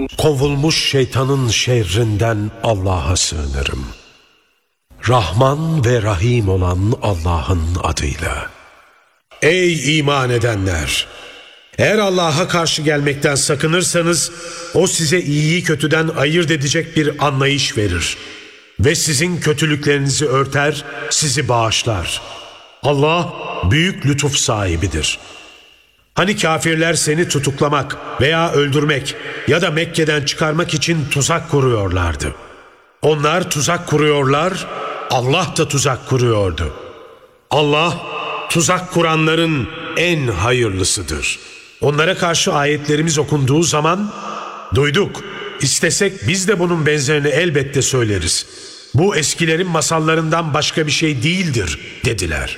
kovulmuş şeytanın şerrinden Allah'a sığınırım. Rahman ve Rahim olan Allah'ın adıyla. Ey iman edenler! Eğer Allah'a karşı gelmekten sakınırsanız, O size iyiyi kötüden ayırt edecek bir anlayış verir. Ve sizin kötülüklerinizi örter, sizi bağışlar. Allah büyük lütuf sahibidir. Hani kafirler seni tutuklamak veya öldürmek ya da Mekke'den çıkarmak için tuzak kuruyorlardı. Onlar tuzak kuruyorlar, Allah da tuzak kuruyordu. Allah, tuzak kuranların en hayırlısıdır. Onlara karşı ayetlerimiz okunduğu zaman, duyduk, istesek biz de bunun benzerini elbette söyleriz. Bu eskilerin masallarından başka bir şey değildir dediler.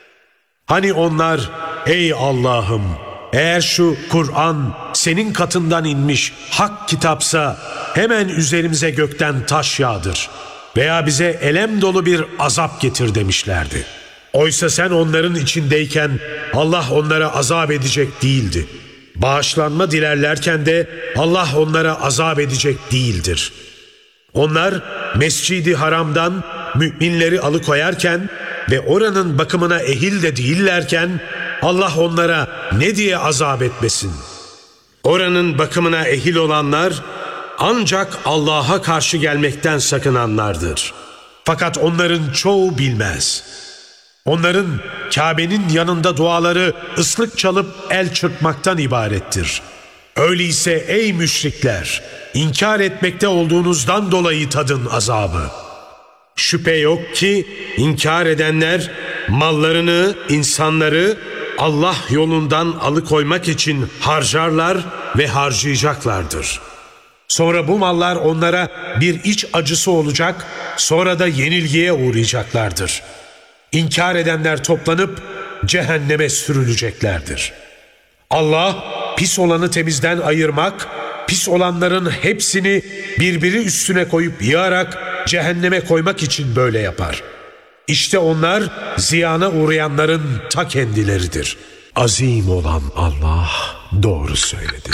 Hani onlar, ey Allah'ım, eğer şu Kur'an senin katından inmiş hak kitapsa hemen üzerimize gökten taş yağdır veya bize elem dolu bir azap getir demişlerdi. Oysa sen onların içindeyken Allah onlara azap edecek değildi. Bağışlanma dilerlerken de Allah onlara azap edecek değildir. Onlar Mescid-i Haram'dan müminleri alıkoyarken ve oranın bakımına ehil de değillerken Allah onlara ne diye azap etmesin? Oranın bakımına ehil olanlar ancak Allah'a karşı gelmekten sakınanlardır. Fakat onların çoğu bilmez. Onların Kabe'nin yanında duaları ıslık çalıp el çırpmaktan ibarettir. Öyleyse ey müşrikler, inkar etmekte olduğunuzdan dolayı tadın azabı. Şüphe yok ki inkar edenler mallarını, insanları Allah yolundan alıkoymak için harcarlar ve harcayacaklardır. Sonra bu mallar onlara bir iç acısı olacak, sonra da yenilgiye uğrayacaklardır. İnkar edenler toplanıp cehenneme sürüleceklerdir. Allah pis olanı temizden ayırmak, pis olanların hepsini birbiri üstüne koyup yığarak cehenneme koymak için böyle yapar. İşte onlar ziyana uğrayanların ta kendileridir. Azim olan Allah doğru söyledi.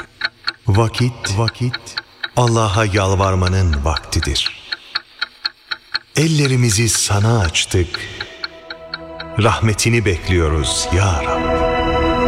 Vakit Allah'a yalvarmanın vaktidir. Ellerimizi sana açtık. Rahmetini bekliyoruz ya Rabbi.